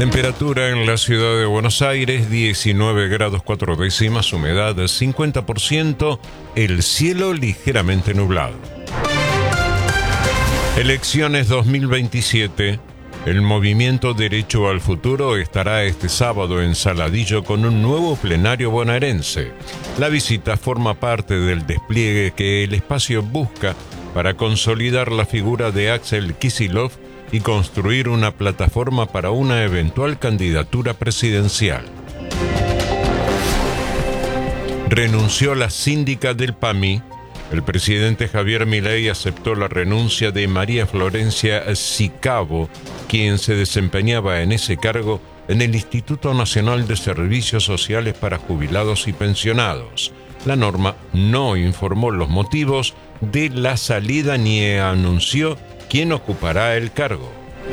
Temperatura en la ciudad de Buenos Aires, 19 grados 4 décimas, humedad 50%, el cielo ligeramente nublado. Elecciones 2027. El movimiento Derecho al Futuro estará este sábado en Saladillo con un nuevo plenario bonaerense. La visita forma parte del despliegue que el espacio busca para consolidar la figura de Axel Kicillof y construir una plataforma para una eventual candidatura presidencial. Renunció la síndica del PAMI. El presidente Javier Milei aceptó la renuncia de María Florencia Sicabo, quien se desempeñaba en ese cargo en el Instituto Nacional de Servicios Sociales para Jubilados y Pensionados. La norma no informó los motivos de la salida ni anunció quién ocupará el cargo.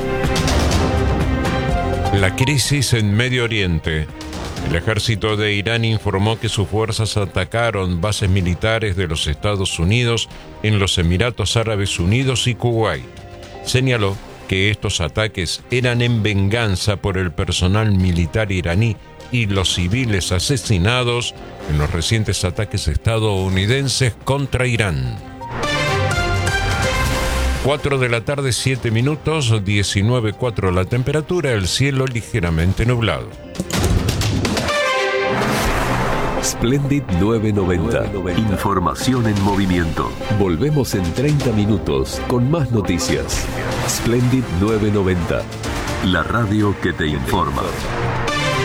La crisis en Medio Oriente. El ejército de Irán informó que sus fuerzas atacaron bases militares de los Estados Unidos en los Emiratos Árabes Unidos y Kuwait. Señaló que estos ataques eran en venganza por el personal militar iraní y los civiles asesinados en los recientes ataques estadounidenses contra Irán. 4 de la tarde, 7 minutos, 19:04 la temperatura, el cielo ligeramente nublado. Splendid 990. Información en movimiento. Volvemos en 30 minutos con más noticias. Splendid 990. La radio que te informa.